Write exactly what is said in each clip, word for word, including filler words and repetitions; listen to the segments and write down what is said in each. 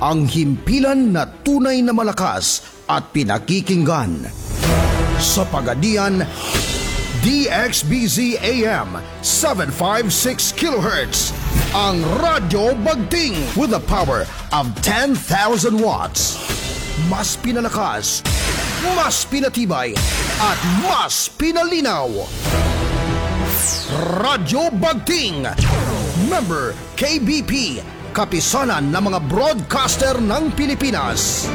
ang himpilan na tunay na malakas at pinakikinggan. Sa Pagadian, D X B Z A M seven fifty-six kilohertz, ang Radyo Bagting with a power of ten thousand watts. Mas pinalakas, mas pinatibay, at mas pinalinaw. Radyo Bagting, member K B P, kapisanan ng mga broadcaster ng Pilipinas.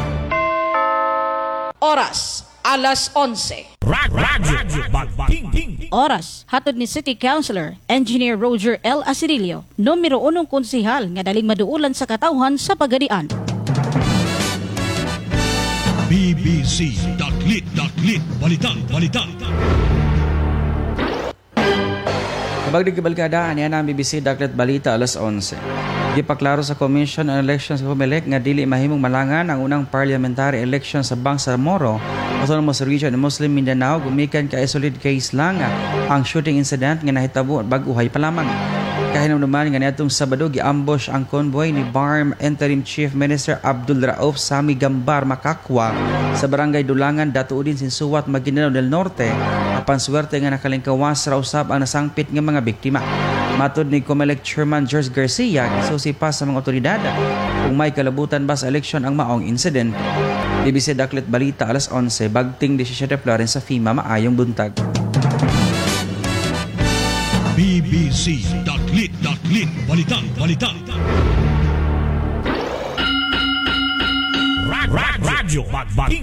Oras, alas onse. Radyo Bagting. Oras, hatod ni City Councilor Engineer Roger L. Asirilio, numero unong konsihal nga daling maduulan sa katawhan sa Pagadian. B B C Daklit Daklit Balitang Balitang. Kabagdi kabalkada, aniyan ang B B C Daklit Balita alas onse. Di pa klaro sa Commission on Elections sa Comelec nga dili mahimong malangan ang unang parliamentary election sa Bangsamoro, Autonomous Region ng Muslim Mindanao gumikan ka isolate case lang ang shooting incident nga nahitabo bag-uhay pa lamang. Kahinumduman nga niadtong Sabado gi-ambush ang convoy ni B A R M Interim Chief Minister Abdul Rauf Sami Gambar Makakwa sa Barangay Dulangan, Datuudin, Sinsuat, Maguindanao del Norte. Apan swerte nga nakalingkawas ra usab ang nasangpit nga mga biktima. Matod ni Comelec Chairman George Garcia, isusi pa sa mga otoridad kung may kalabutan ba sa eleksyon ang maong incident. B B C Daklit Balita alas onse, Bagting seventeen Florence sa FEMA, maayong buntag. B B C Daklit Daklit Balitang Balitang. Radyo Bagting.